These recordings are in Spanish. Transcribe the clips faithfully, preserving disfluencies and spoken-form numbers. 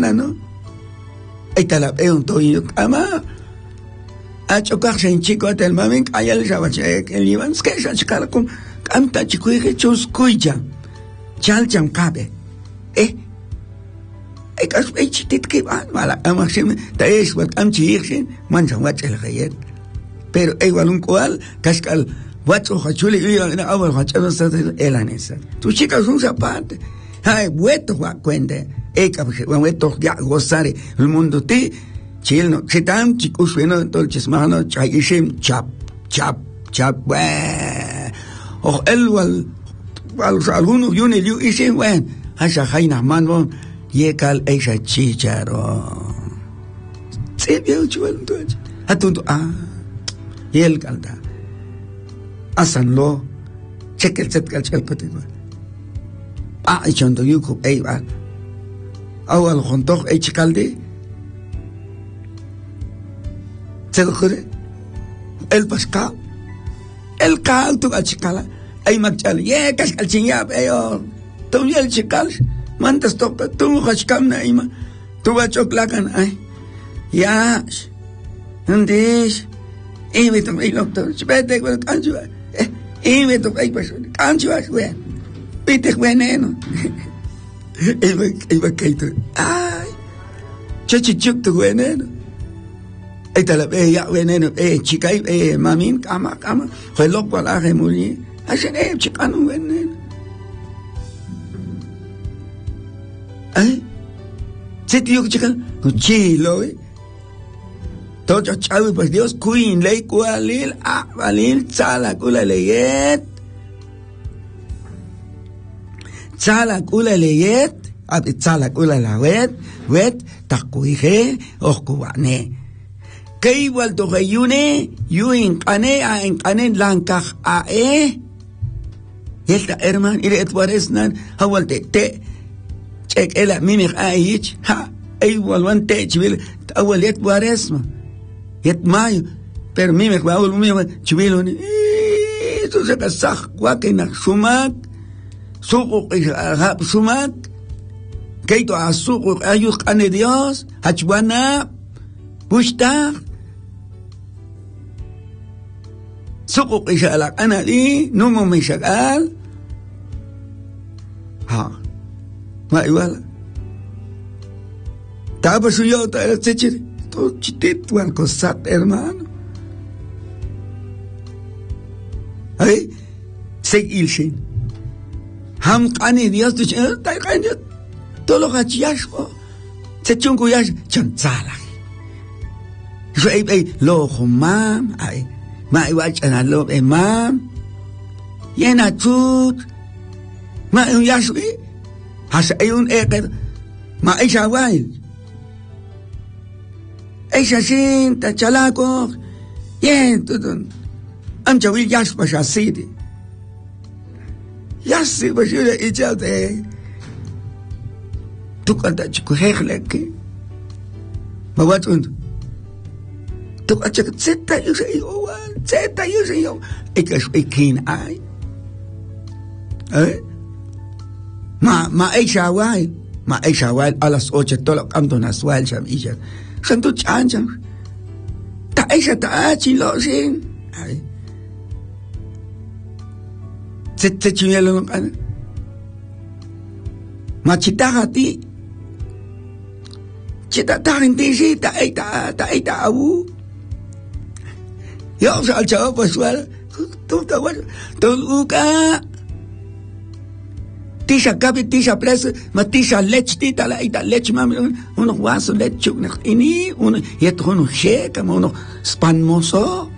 mana, ¿no? Ahí está la pregunta, y yo, ama, a chocarse en chico hasta el momento, allá le llama, que le iban, es que ya chicar con, canta chico, y que chuscuya, chal cham cabe, eh, ay, que es chitit que va, mala, ama, se me, ta es, wat, am chirchen, mancha, wat, el reyet, pero igual un cual, cascal, wat, oja, chule, y yo, ahora, oja, chalo, el anesa, tus chicas son zapatos, ay, vueto, va, cuente, eh, que, vueto, ya, gozare, el mundo, te, chil, no, se tan, chicos, bueno, entonces, mano, chayishim, chap, chap, chap, weh, o, el, wal, wal, algunos, yo, ne, yo, ese, weh, asa, jaina, man, yekal, esa, chicharo, se, vio, chuel, entonces, atunto, ah, y el calda, asanlo, chekel, chekel, chekel, patigo, ah, y chondo, yuko, ey, va, awal, jontoch, ey, chikalde, se lo jure, el pascal, el cal, tu achicala, ey, machal, ye, cascal, chingap, ey, oh, tu el chical, mantas topa, tu hachcam, naima, tu bachoklakan, ay, ya, andes, y me tomé, doctor, chupete, con cancho, eh, y me tomé, pues, cancho, güey, pite, veneno, y me caído, ay, chachichuk, tu veneno. Ahí está la eh, ya veneno, eh, chica, eh, mamín, cama, cama, fue loco a la que morí. Así, eh, chica, no veneno. ¿Eh? ¿Se te digo, chica? Cuchillo, eh. Todo chavo, pues Dios, queen, ley, cualil, ah, valil, sala, cula, leyet. Sala, cula, leyet, ah, sala, cula, la wet, wet, tacuije, oscubane. Que igual to reyune, yu encane a encane lancaj a e. Esta herman, ire etwaresnan, hawal te te. Check ela mimik a ich, ha, igual wan te chibil, hawal etwaresma. Yet mayo, pero mimik va hawal mimik chibilo ni. Eso se casaj, guakenak sumak, suko hap sumak, keito a suko ayuk ane Dios, hachwana, bushta. سقوق إشالك أنا لي نمو مشغال ها ما يوالا تابا شو يو تايلا تشيري تو تشتيت وان كوسات hermano هاي سيك إلشين هم قاني دياس تشير تاي قاني تولو غاتش ياشو تشونكو ياش چنزالا شو أي أي لو خمام أي ما يواجه أنا لو إمام ينا تود ما يشوي هس أيون إيه ما إيش عوائل إيش شين تجلاكو ين تدون أم جوي ياش بشاسيدي ياسي بشيله إجازة تقدر تشكو هيك لك ما واتون تقدر تشكو ستة يوم Zeta yo sé yo, ik is ik geen ai. Eh? Ma ma ik zou wel, ma ik zou wel alles ocho tolok am doen as wel jam ija. Santo chanjam. Ta isa ta achi lo sin. Ai. Zeta chimelo no kan. Ma chita hati. Chita ta hindi si ta ta ta ta awu. Yo al chavo pues bueno, tú te bueno, tú uka, tisha capi, tisha preso, ma tisha lech tita la ita lech mami, uno guaso lech chuk nach ini, uno yet uno checa, uno spanmoso.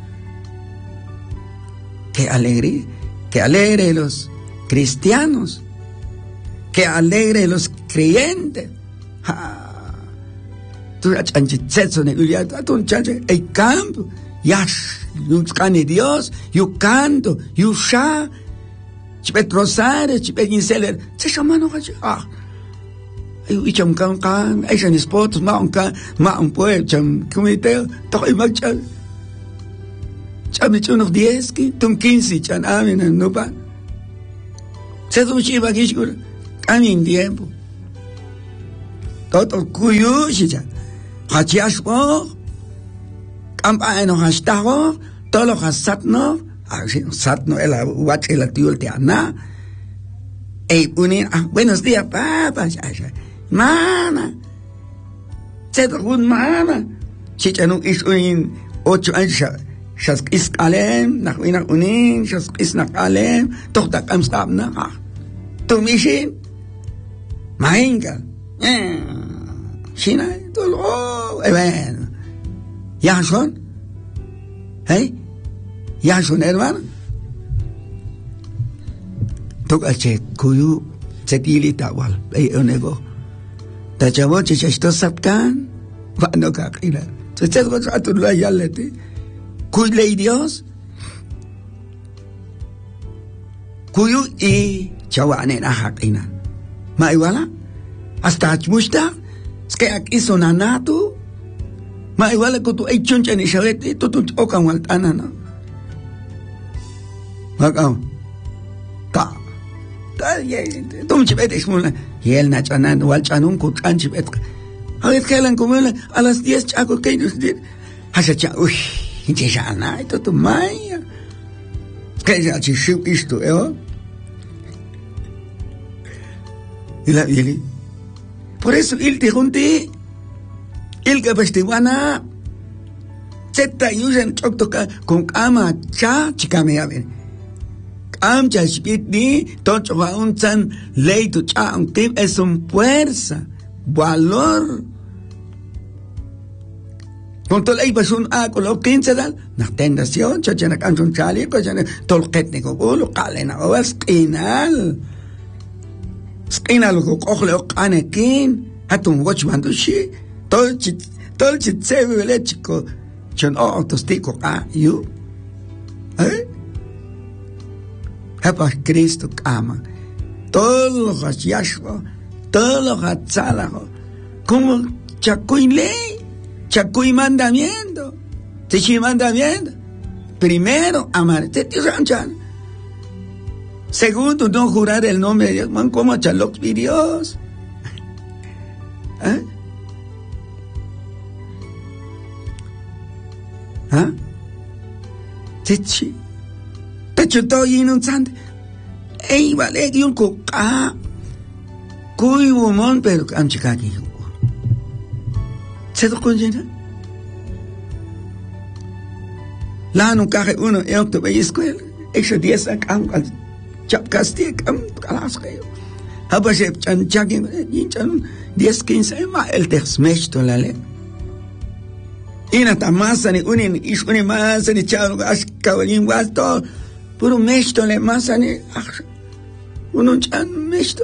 Qué alegría, qué alegre los cristianos, qué alegre los creyentes. Ha, tú chanchitzetso ne ulia, tú chanche, el campo. Yash, yu cani Dios, yu canto, yu sha, chipet rosario, chipet inseler, se chamano haji, ah, yu icham kan kan, aishan sport, ma un kan, ma un pueblo, cham, comité, toy machal, cham ichu nog diezki, tum quince, chan amin, no pa, se tum chiva kishkur, kan in tiempo, todo kuyu shija hachiashpo campano hashtago todo hasatno así satno el watch el tío el tiana ey unin ah, buenos días papá mama se un mama chichanu is unin ocho años shas is alem nach unin unin shas is nach alem doch da kam stabna ah tu mishin mainga eh shina todo even ya son hey ya son hermano toca che kuyu setili tawal ay onego ta chavo che esto sapkan va no kakira se te va a tu la yalete kuy ley Dios kuyu y chawane na hakina ma iguala hasta musta es que aquí son anato ma iguala que tu hay chuncha ni chavete tu tu okan waltana no Magam. Ta. Ta ye. Tum chibet es mula. Y el nachanan wal chanun ku kan chibet. A ver que lan como a las diez chaco que nos dir. Hasa cha uy. Inte jana ito tu maya. Que ya chi shiu isto, eh? Y la yeli. Por eso il te junte. Il que festiwana. Zeta yusen choktoka con ama cha chikame ya ven. Am chashpit ni tocho un san ley tu cha un tip es un fuerza valor con todo ley pues un a con lo quince dal na tentación chachana canción chali pues ya tol ketnico bolo calena o esquinal esquinal ko cogle o canequín hatun watch mando shi tol chit tol chit se vele chico chon o autostico a you eh Hapa Cristo ama. Todos los yashua, todos los hatzalajo. Como chacuy ley, chacuy mandamiento. Tichi mandamiento. Primero, amar. Segundo, no jurar el nombre de Dios. Man, como chaloc mi Dios. ¿Eh? ¿Ah? Tichi. Techo todo en un sante. Ey, vale, que un coca. Cuy humón, pero amchica aquí. ¿Se lo conllena? La no caje uno, yo te voy a escuela. Eso diez a cam, chap castia, cam, calasque. Haba se chan chagin, chan, diez, quince, ma, el desmesto la le. Ina tamasa ni unin, is unin masa ni chao, as cabalín, was todo. Puro mesto le masa ni uno chan mesto.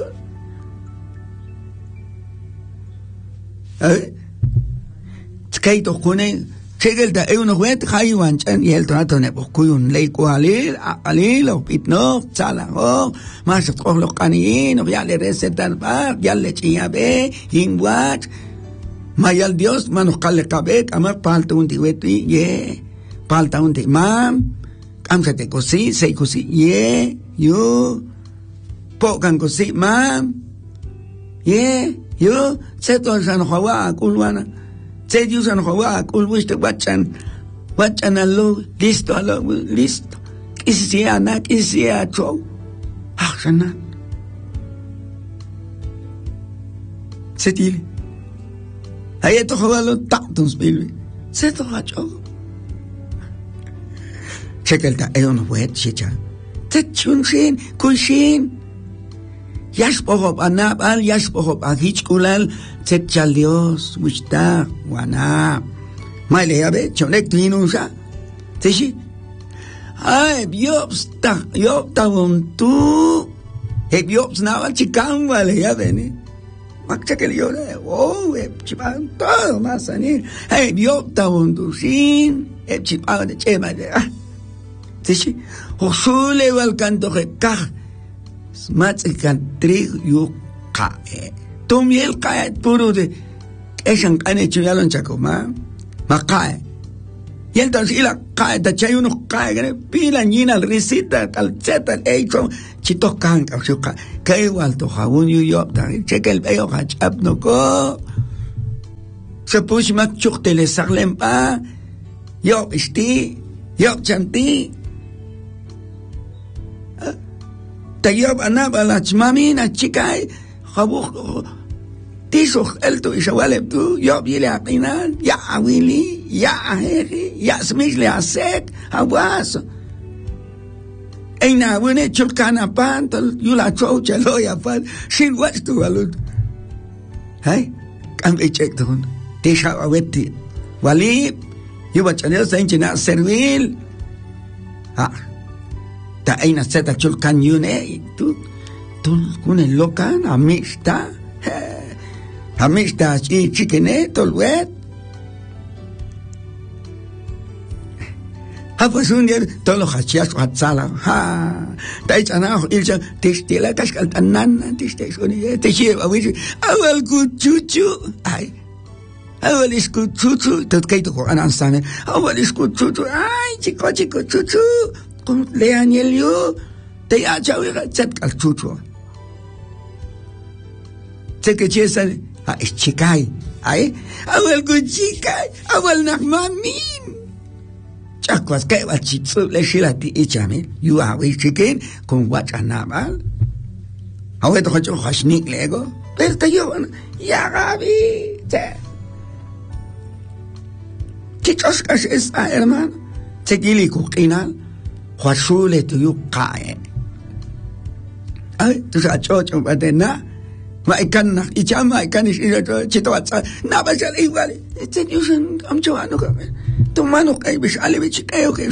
¿Eh? Skaito kune chegel da e uno wet haywan chan y el trato ne bokuyun lei kualil alil o pitno sala o más con los caninos ya le recetan pa ya le chia be inwat mayal Dios manos kale kabe amar palta un tiweti ye palta un timam Amsate così, sei così, yeah, yo, pocan così, mam, yeah, yo, se to san hawa, kulwana, se yu san hawa, kulwiste wachan, wachan alo, listo, alo, listo, kisia na, kisia cho, ah, sana, se tili, ahí esto hawa lo tantos bilbi, se to hacho. Chekelta eon wet chicha. Tetchun shin, kushin. Yash pohop anap al yash pohop agich kulal tetchal Dios wishta wana. Maile yabe chonek tinusa. Teshi. Ay biopsta yopta untu. E biops naval chikang vale yabe ni. Makchakel yore. Oh, e chipan todo más ani. Ay biopta untu shin. E chipan de chema de. Tishi, hosule wal canto que kaj, smats el cantrig yu kae. Tumiel kae puro de, eshan kane chuyalon chakoma, ma kae. Y entonces, y la cae, te chay unos cae, pila, ñina, risita, calceta, el hecho, chitos canca, que igual to jabun yu yo, cheque el bello hachap no ko. Se push mak chuk tele sarlem pa, yo isti, yo chanti. Te yo anaba la chmamina, chicay, jabu, tisuk, el tu isawalep tu, yo vile a pinar, ya awili, ya aheji, ya smishle a sek, aguaso. Eina wene chulkana pan, tol yula chocha loya pan, sin was tu alut. Hey, can be checked on. Tisha aweti. Walip, you watch an else ain't not servil. Ah, ta eina seta chulkan yune, tu, tu, kune lokan, amista. Amista, chi, chickene, tolwet. Ah, pues un día, todos los hachias, hatzala, ha, taicana, ilcha, testela, cascaltanana, testesoni, te lleva, wichi, awal kuchuchu, ay, awal is kuchuchu, tot kaito ko anansane, awal is kuchuchu, ay, chico, chico, chuchu, con leanielio, te acha, wira, chat calchuchu. Se que chesa, ah, es chicay, ay, awal kuchicay, awal nakmamin. Chakwas que va chitsu le shilati ichame you are we chicken con wachanabal awe tocho khashnik lego pero te yo ya gabi te chichos kas es hermano tegili ku qinal khashule to you qae ay tu sa cho cho badena ma ikan na ichama ikan is chito atsa na ba sel igual te yo am choano ka tu mano kay bish alibich kayo kay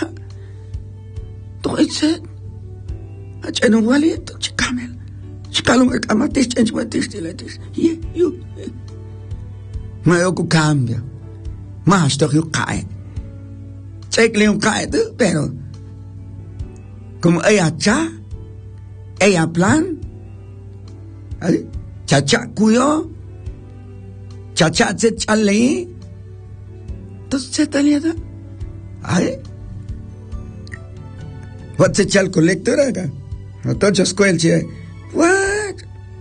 to itse at anong wali to chikamel chikalong amatis change matis dilatis ye you mayo ko cambia mas to yu kai check le yung kai tu pero como ella cha ella plan ay cha cha kuyo cha cha se chale. Se taliada. Ay. What's a child collector? No touches quench. What?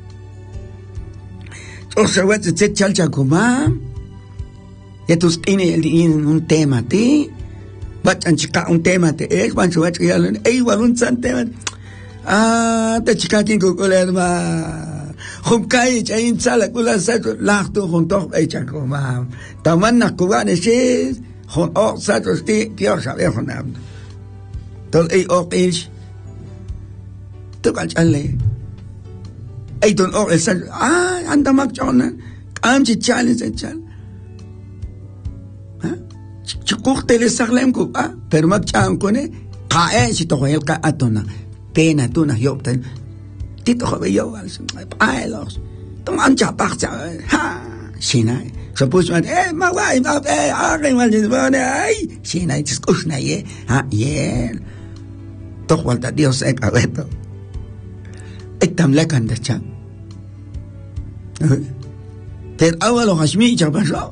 So what's a child chacoma? Yetus in un tema ti. But and chica un tema te es, one so what real and a one san tema. Ah, the chica can go ma. Humkai chain sala kula sa lahto junto a chacoma. Taman cubana es con o satos ti pio sabe honam. Tol e o is to kanchale. Ay don o es ah anda magchona. Am chi challenge chal. Ha? Chukuk tele sarlem ko ah pero magchan ko ne kae si to el ka atona. Pena tuna yopten. Tito ko yo al ay los. Tong am cha pak cha ha sinai. Suppose man, eh, my wife, eh, I want this one, eh, she night is kushna, yeah, ah, yeah. Toch wel dat Dios ek aweto. Ik tam lekker aan de chan. Ter awal o hashmi chapa so.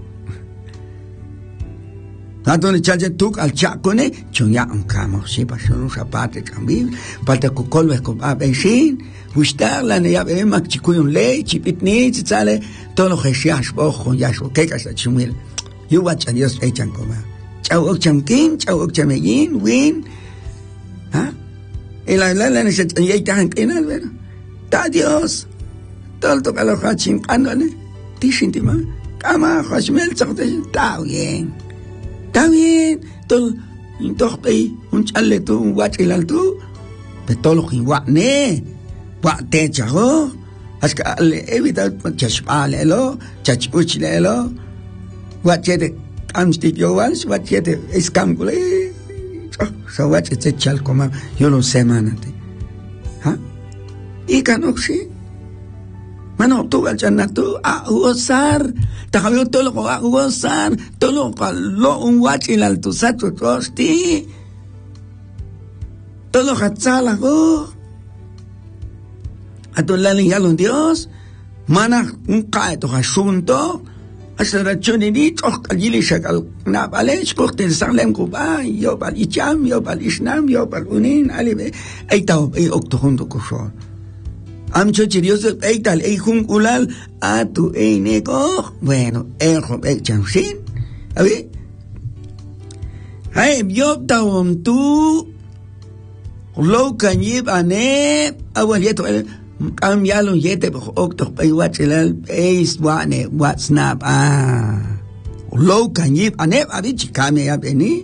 Nato ne chaje tuk al chakone, chunya un kamo, si pa shonu sapate chambi, palta ku kolwe ko ba bensin, Gustar la ne yabe mak chikuyun le chipitni tsale todo geshiash bo khonyash ke kasa chumil you watch and Dios echan coma chau ok chamkin chau ok chameyin win ha el la la ne se tan kenal ver ta Dios todo to kalo khachin anone tishintima kama khashmel tsaqte ta bien ta bien tol intoqi un challe tu un watch el altu de todo lo ne wa te chago aska le evita chashpale lo chachpuch le lo wa chete amsti yo wals wa chete escangule so wa chete chal como yo no sé manate ha y canoxi mano tu al chanatu a usar ta habio todo lo a usar todo lo un wachil al tu sato tosti todo hatsala go Atolani yalon Dios, mana un caeto asunto, hasta la chonini toch kalili shakal na balech kochte salem kuba yo bal icham yo bal ishnam yo bal unin alibe eita ei oktohondo koshon am chochirios eital ei jun ulal a tu ei nego bueno ejo ei chamshin a ver hay yo tawom tu lo kanyib ane awalieto Kam yalong yete oktok pay watchelal ace wane what's-nap ah low kanyip anep abi chikame ya beni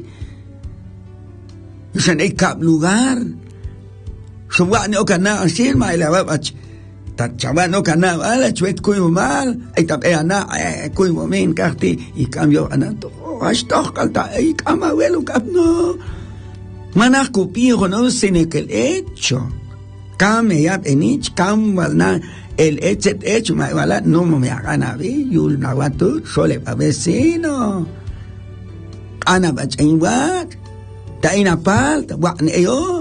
yusan ay kap lugar so wane okana asil mai la bach tat chawan okana ala chwet kuy mal ay tap e ana kuy momen karti y cambio anato ashtok kalta ay kama welo kap no manak kupiro no sine kel hecho Kame ya enich kam walna el echet hecho ma wala no me hagan a ver yul na watu sole pa vecino ana ba chainwat ta ina pal ta wa ne yo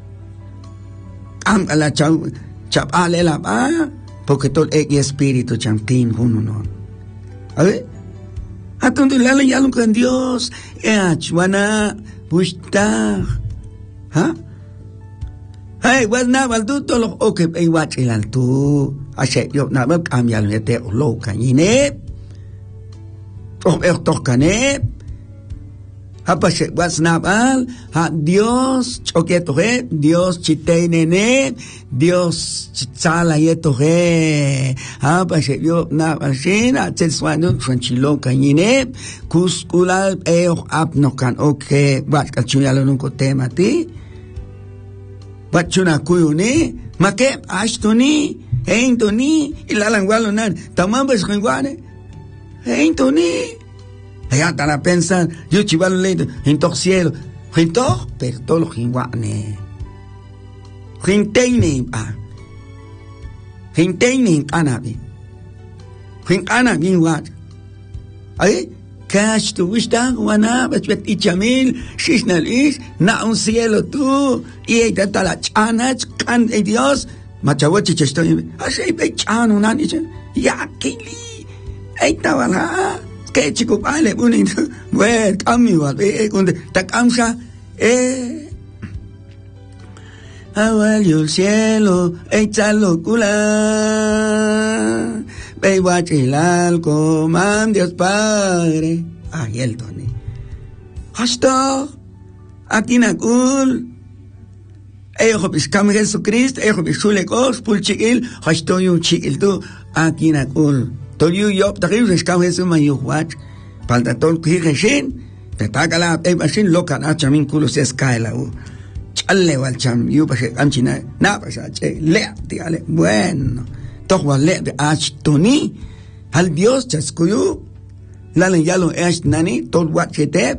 am ala chau chap ale la ba porque todo el espíritu chantin uno no a ver atonde la ya lo con Dios ech wana bushta ha Hey, was na bal tu to lo okay ai wat ilan tu ase yo na ba am yal te lo kan ine oh er to kane apa se was na bal ha Dios choque to he Dios chitene ne Dios chala ye to he apa se yo na ba sina tel swanu franchilo kan ine kuskula e ap no kan okay wat ka chuyalo nun ko tema ti Bachuna kuyuni, make ashtoni, eintoni, ilalangwalo nan, tamambas kwenguane, eintoni. Allá está la pensan, yo chivalo leito, hintok cielo, hintok, pero todo lo hinguane. Hinteine, ah. Hinteine, anabi. Hin anabi, what? Ahí, cash tu wishta, wana, bachwet ichamil, shishnal ish, na un cielo tu, y ahí está la chana, can de Dios, machawachi chestoy, así ve chano, nani, ya kili, ahí está wala, que chico vale, bonito, bueno, cambio, eh, donde ta camsa, eh, abuelo el cielo, echa locura, ve guachilal, coman Dios Padre, ay, el Tony, hasta, aquí nakul, Ejo piskam Jesucristo, ejo pisule kos, pul chikil, hasta yung chikil tu, aquí nakul, to you yop, takil piskam Jesu mayuwat, palta ton kireshin, te takala, e basin lokan achamin kulo se skaila u, challe wal cham, yu pashe amchina, na pasha che, le, tigale, bueno, toch wal le, ach toni, al Dios chaskuyu, lalen yalo ach nani, tot wat chete,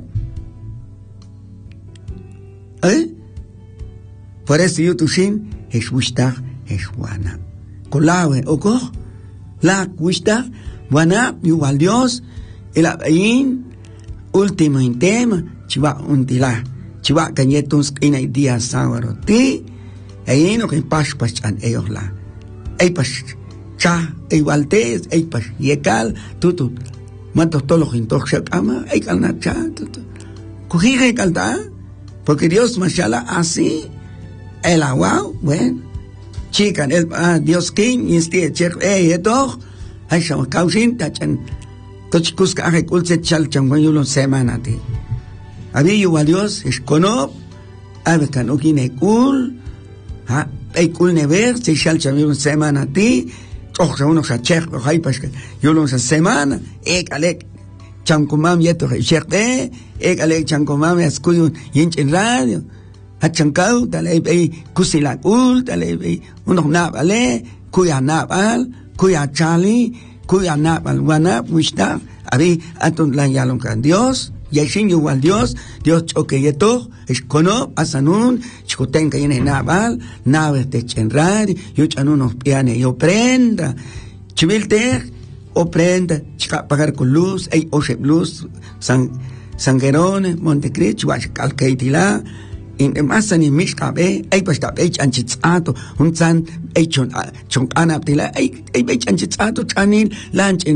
eh? Por eso yo tushin, es wishtar, es wana. Kolawe, oko, la wishtar, wana, yu al Dios, el abayin, último en tema, chiva untila, chiva cañetos en el día sábado, ti, ayin o que pas pas chan ellos la, ay pas, cha, ay waltes, ay pas, yekal, tutu, mantos todos los intox, ama, ay calna cha, tutu, cogige calta, porque Dios, mashallah, así, el agua, bueno, chican, el, ah, Dios king, y este, chek, eh, eto, ay, shama, kausin, tachan, tochikus, ka, ay, kulse, chal, changuan, yulon, semana, ti. Abi, yu, a Dios, es kono, ay, kan, okine, kul, ha, ay, kul, never, se, chal, chan, yulon, semana, ti, oh, sa, uno, sa, chek, oh, ay, pas, yulon, sa, semana, ek, alek, chankumam, yeto, chek, eh, ek, alek, chankumam, escuyun, yinch, en radio, Hachankau, talay bay kusilakul, talay bay unok nabale, kuya nabal, kuya chali, kuya nabal, wanap, wishta, abi, atun lang yalong kan Dios, yashin yuwal Dios, Dios choke yeto, escono, asanun, chikuten kayene nabal, nabe te chenrad, yuchanun of piane, yo prenda, chivilte, o prenda, chica pagar con luz, ay oshe luz, san, sanguerone, Montecristo, calcaitila, in dem Asan in Mishkabe, ay pastab, ay chanchitsato, un san, ay chon, chon anaptila, ay, ay bay chanchitsato, chanin, lunch in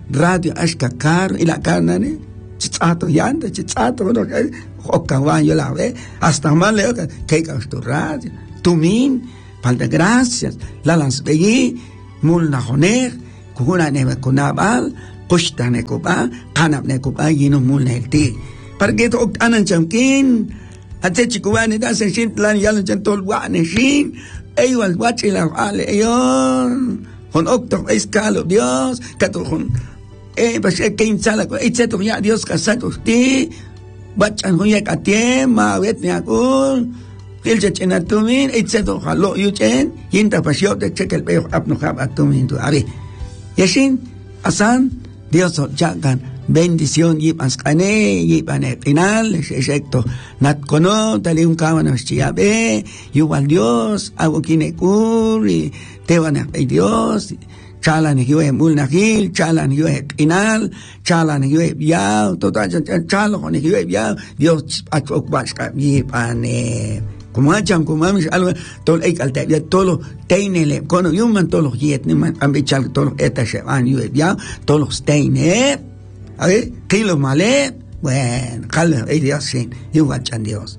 radio ashka caro y la carne chichato yanda chichato no okawan yo la ve hasta más leo que que tu radio tumin falta gracias la las begi mul na honer kuna nebe kunabal pushta ne kuba kanap ne kuba yino mul nekti porque to anan chamkin ate chikuane da se shin plan yalan chantol wa ne shin aywan wachila ale ayon con octo escalo Dios katon eh pues que insala etcétera ya Dios casado ti bachan hoya katie ma vet ne akul el chena tumin etcétera halo yuchen yinta pasio de chekel pe apno hab atumin tu abi yashin asan Dios jagan bendición y paskane y pane final exacto nat kono tali un cámara chiabe igual Dios hago kine kuri te van a Dios chalan yo e mulnagil chalan yo e final chalan yo e ya total chalo con yo e ya Dios achok baska y pane como hachan como amis algo todo el alta ya todo teinele kono yuman todos los yet ni man ambichal todos eta shevan yo e ya todos los teine a ver, ¿qué lo malé? Bueno, calma, ay Dios, sí, igual chan Dios.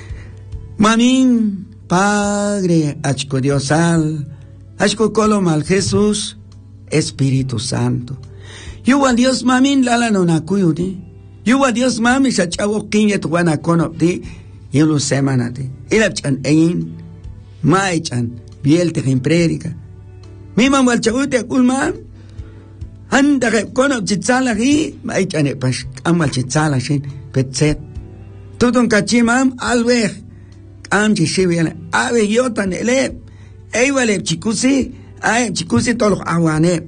Mamin, Padre, achco Dios al, achco colo mal Jesús, Espíritu Santo. Igual Dios, mamin, lala no nakuyuti. Igual Dios, mami, chachavo kinye tuwana konopti, yulu semanati. Ilap chan ein, mai chan, biel te predica. Mi mamá el chavute akulman, anda que kono chitsala gi mai chane pas amal chitsala shin petset tutun kachimam alwe am chishibiana ave yotan ele eiwale chikusi ay chikusi tolo awane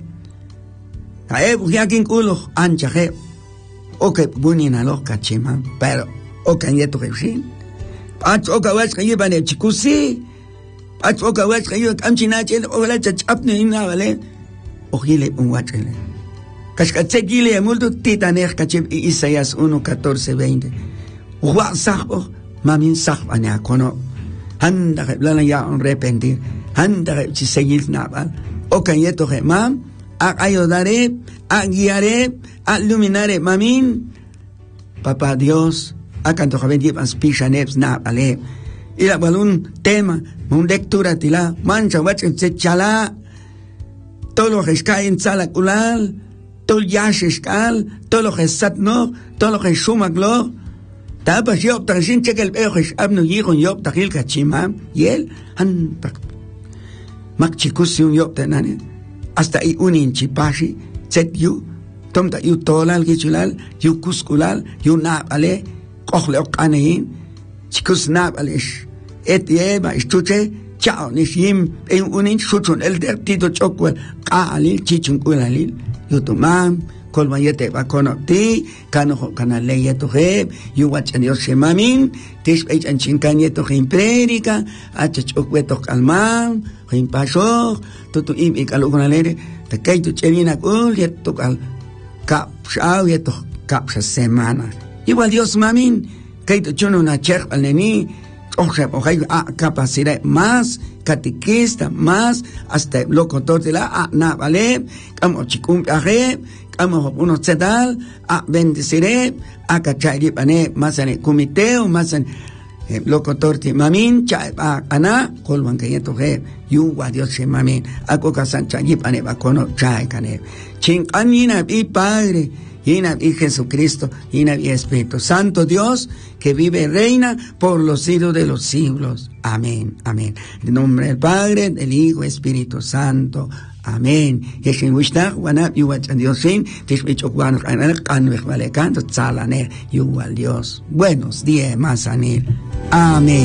ay buyakin kulo anchaje okay bunina lo kachimam pero okay yeto shin ach okay was kayi bane chikusi ach okay was kayi am chinache ola chapne ina vale ojile un wachele Kashkatzegile multo titaner kachib Isaías uno, catorce, veinte. Uwa sahbo, mamin sahba ne akono. Handa ke blana ya on repentir. Handa ke chisegil nabal. Okan yeto ke mam, a ayudare, a guiare, a iluminare mamin. Papá Dios, a canto javendir as pishaneps nabale. Ila balun tema, un lectura tila, mancha wachim se chala. Todo lo que cae en sala kulal. Todo yashishkal, todo lo que satno, todo lo que shumaglo, tapas yob tashin chekel beosh abnu yihon yob takil kachimam, yel han mak chikusi un yob tenane, hasta i unin chipashi, set yu, tomta yu tolal gichulal, yu kuskulal, yu nabale, kokle okanein, chikus nabalish, et yeba istuche, chao nishim, en unin shuchun el der tito chokwel, kaalil chichun kulalil. Yutumam, kolmayete bakonopti, kanoho kanaleye toheb, yuwachan Dios shemamin, tish ech anchinkan yeto impredica, achachokweto kalman, himpasho, tutu im ikalugunalere, te kaitu chelina kul, yeto kal kapshao, yeto kapsha semana. Igual Dios mamin, kaitu chuno na chech al neni, oje, oje, a capacidad más, catequista más, hasta el locutor de la a na vale, como chicum aje, como uno sedal, a bendeciré, a cachai pane, más en el comité o más en el locutor de mamin, chay a ana, colvan que yeto je, yu wa Dios se mamin, a coca sancha y pane va con chay cane, ching anina y padre. Yina y Jesucristo, Yina y Espíritu Santo Dios, que vive y reina por los siglos de los siglos. Amén, amén. En nombre del Padre, del Hijo, Espíritu Santo. Amén. Yeshin wishtach, wanap, yuwachan Diosin, tishwichok wanok anal, kanwech valekanto, tzalaner, yuwal Dios. Buenos días, Mazanil. Amén.